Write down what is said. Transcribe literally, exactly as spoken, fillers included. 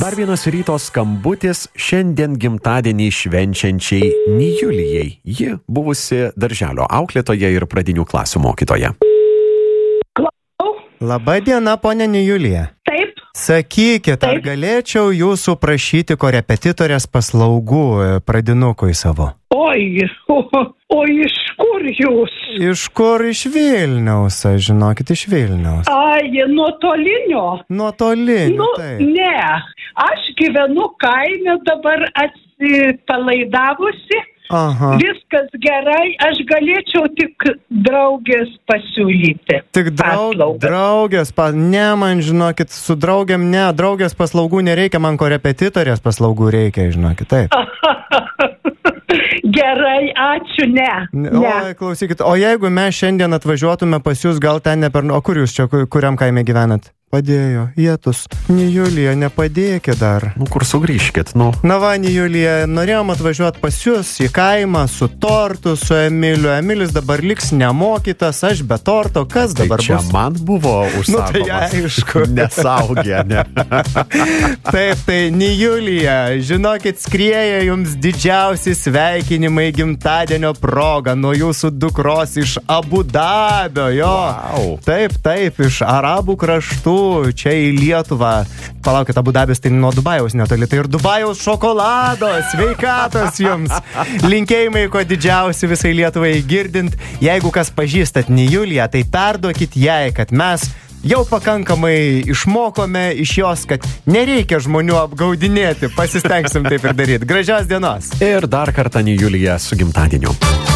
Dar vienas ryto skambutis šiandien gimtadienį švenčiančiai Nijulijai. Ji buvusi darželio auklėtoja ir pradinių klasių mokytoja. Labą dieną, ponė Nijulija. Taip. Sakykit, ar Taip. galėčiau jūsų prašyti korepetitorės paslaugų pradinukui savo? Oi, o, o iš kur jūs? Iš kur? Iš Vilniaus, aš žinokit, iš Vilniaus. Ai, nuotolinio? Nuotolinio, Nu, taip. ne. Aš gyvenu kaime dabar atsipalaidavusi. Aha. Viskas gerai, aš galėčiau tik draugės pasiūlyti. Tik draug, paslaugas. draugės, pa, ne, man žinokit, su draugiam ne, draugės paslaugų nereikia, man korepetitorės paslaugų reikia, žinokit, taip. Gerai, ačiū, ne. Ne. ne. O, klausykit, o jeigu mes šiandien atvažiuotume pas jūs, gal ten ne per... O kur jūs čia, kuriam kaime gyvenat? Padėjo, Jėtus. Nijulija, nepadėkit dar. Nu, kur sugrįžkit, nu. Na va, Nijulija, norėjom atvažiuoti pas jūs į kaimą su tortu, su Emiliu. Emilis dabar liks nemokytas, aš be torto. Kas Tai dabar čia bus? man buvo užsakomas. Nu, tai aišku. Nesaugė, ne. Taip, tai Nijulija, žinokit, skrieja jums didžiausi sveikinimai gimtadienio proga nuo jūsų dukros iš Abu Dabio, jo. Wow. Taip, taip, iš Arabų kraštų, čia į Lietuvą. Palaukit, Abu Dabis tai nuo Dubajaus netoli, tai ir Dubajaus šokolado, sveikatos jums. Linkėjimai ko didžiausi visai Lietuvai girdint. Jeigu kas pažįstat Nijuliją, tai perduokit jai, kad mes jau pakankamai išmokome iš jos, kad nereikia žmonių apgaudinėti. Pasistengsim taip ir daryti. Gražios dienos. Ir dar kartą Nijulija su gimtadieniu.